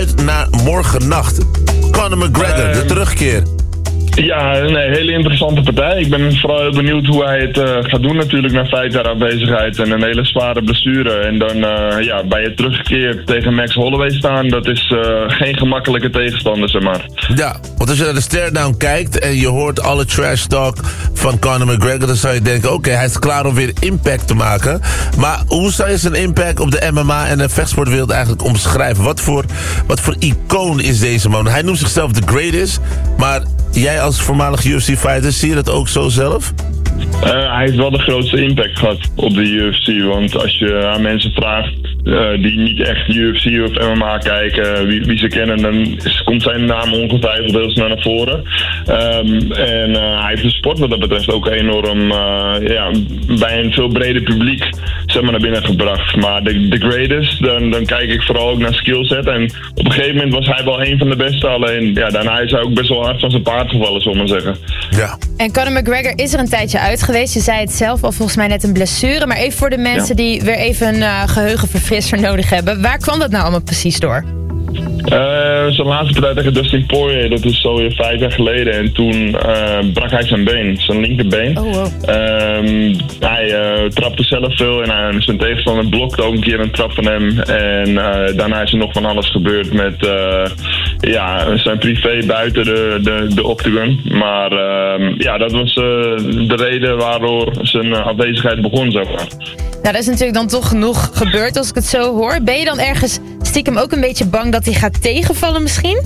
uit naar morgennacht. Conor McGregor, de terugkeer. Ja, nee, hele interessante partij. Ik ben vooral heel benieuwd hoe hij het gaat doen natuurlijk na 5 jaar afwezigheid en een hele zware blessure. En dan bij je terugkeer tegen Max Holloway staan, dat is geen gemakkelijke tegenstander, zeg maar. Ja, want als je naar de stare-down kijkt en je hoort alle trash talk van Conor McGregor, dan zou je denken, oké, hij is klaar om weer impact te maken. Maar hoe zou je zijn impact op de MMA en de vechtsportwereld eigenlijk omschrijven? Wat voor icoon is deze man? Hij noemt zichzelf The Greatest, maar jij als voormalig UFC-fighter, zie je dat ook zo zelf? Hij heeft wel de grootste impact gehad op de UFC. Want als je aan mensen vraagt die niet echt UFC of MMA kijken, wie ze kennen, dan komt zijn naam ongetwijfeld heel snel naar voren. En hij heeft de sport wat dat betreft ook enorm bij een veel breder publiek naar binnen gebracht. Maar de greatest, dan kijk ik vooral ook naar skillset. En op een gegeven moment was hij wel een van de beste. Alleen daarna is hij ook best wel hard van zijn paard gevallen, zullen we maar zeggen. Ja. En Conor McGregor is er een tijdje uit geweest. Je zei het zelf al, volgens mij net een blessure. Maar even voor de mensen die weer even een geheugenverfrisser nodig hebben. Waar kwam dat nou allemaal precies door? Zijn laatste partij tegen Dustin Poirier, dat is zo weer 5 jaar geleden. En toen brak hij zijn been, zijn linkerbeen. Oh, wow. Hij trapte zelf veel en zijn tegenstander blokte ook een keer een trap van hem. En daarna is er nog van alles gebeurd met zijn privé buiten de octagon. Maar dat was de reden waardoor zijn afwezigheid begon, zeg maar. Nou, dat is natuurlijk dan toch genoeg gebeurd als ik het zo hoor. Ben je dan ergens stiekem ook een beetje bang dat hij gaat tegenvallen misschien?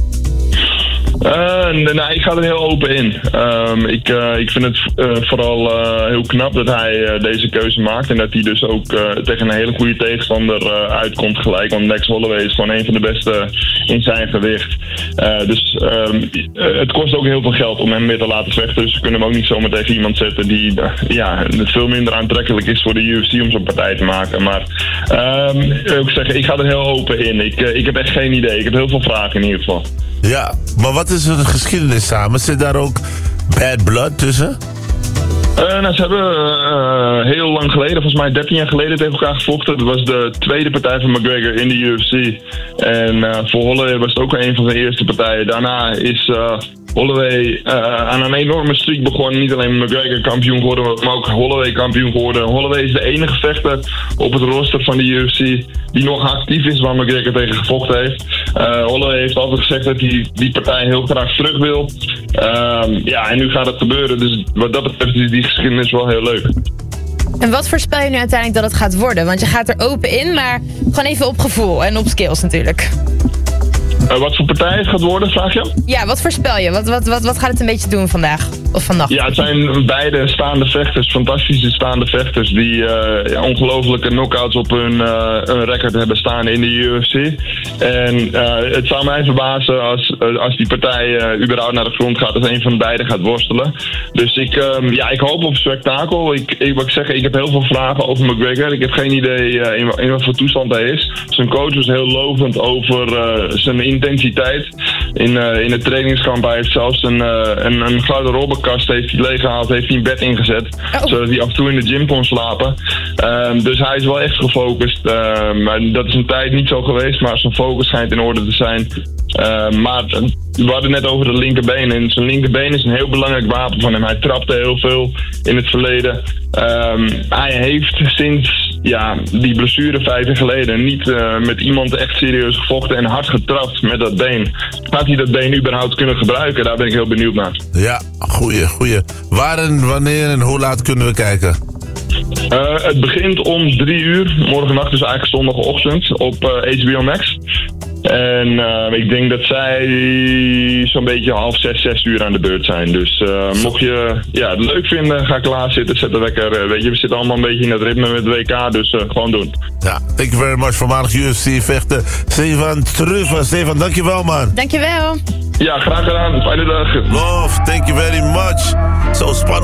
Ik ga er heel open in. Ik vind het vooral heel knap dat hij deze keuze maakt. En dat hij dus ook tegen een hele goede tegenstander uitkomt gelijk. Want Max Holloway is gewoon een van de beste in zijn gewicht. Dus het kost ook heel veel geld om hem weer te laten vechten. Dus we kunnen hem ook niet zomaar tegen iemand zetten die veel minder aantrekkelijk is voor de UFC om zo'n partij te maken. Maar ik ga er heel open in. Ik heb echt geen idee. Ik heb heel veel vragen in ieder geval. Ja, maar wat is er de geschiedenis samen? Zit daar ook bad blood tussen? Ze hebben heel lang geleden, volgens mij 13 jaar geleden, tegen elkaar gevochten. Dat was de tweede partij van McGregor in de UFC. En voor Holloway was het ook een van zijn eerste partijen. Daarna is Holloway aan een enorme streak begonnen. Niet alleen McGregor kampioen geworden, maar ook Holloway kampioen geworden. Holloway is de enige vechter op het roster van de UFC die nog actief is waar McGregor tegen gevochten heeft. Holloway heeft altijd gezegd dat hij die partij heel graag terug wil. En nu gaat het gebeuren. Dus wat dat betreft is die geschiedenis wel heel leuk. En wat voorspel je nu uiteindelijk dat het gaat worden? Want je gaat er open in, maar gewoon even op gevoel en op skills natuurlijk. Wat voor partij het gaat worden, vraag je? Ja, wat voorspel je? Wat gaat het een beetje doen vandaag? Of vannacht? Ja, het zijn beide staande vechters. Fantastische staande vechters. Die ongelofelijke knockouts op hun record hebben staan in de UFC. En het zou mij verbazen als die partij überhaupt naar de grond gaat. Als een van beiden gaat worstelen. Dus ik hoop op spektakel. Ik heb heel veel vragen over McGregor. Ik heb geen idee in wat voor toestand hij is. Zijn coach was heel lovend over zijn intensiteit in het trainingskamp. Hij heeft zelfs een gouden robbenkast heeft hij leeggehaald, heeft hij een bed ingezet, zodat hij af en toe in de gym kon slapen. Dus hij is wel echt gefocust. Dat is een tijd niet zo geweest, maar zijn focus schijnt in orde te zijn. Maar we hadden net over de linkerbeen. En zijn linkerbeen is een heel belangrijk wapen van hem. Hij trapte heel veel in het verleden. Hij heeft sinds die blessure 5 jaar geleden niet met iemand echt serieus gevochten en hard getrapt met dat been. Gaat hij dat been überhaupt kunnen gebruiken? Daar ben ik heel benieuwd naar. Ja, goeie. Waar en wanneer en hoe laat kunnen we kijken? Het begint om 3 uur. Morgennacht, dus eigenlijk zondagochtend op HBO Max. En ik denk dat zij zo'n beetje 5:30, 6 uur aan de beurt zijn. Dus mocht je het leuk vinden, ga klaar zitten, zet de wekker. Weet je, we zitten allemaal een beetje in het ritme met het WK, dus gewoon doen. Ja, thank you very much. Voormalig UFC-vechter Stefan Truffa. Stefan, dankjewel man. Dankjewel. Ja, graag gedaan. Fijne dag. Love, thank you very much. Zo spannend.